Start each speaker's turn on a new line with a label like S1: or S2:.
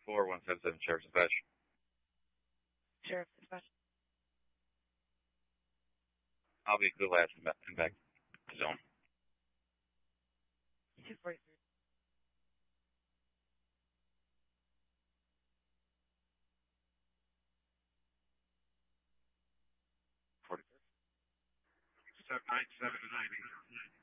S1: 177 Sheriff's Dispatch.
S2: Sheriff's Dispatch.
S1: I'll be good last impact zone.
S2: 243.
S1: Step 97 to 90.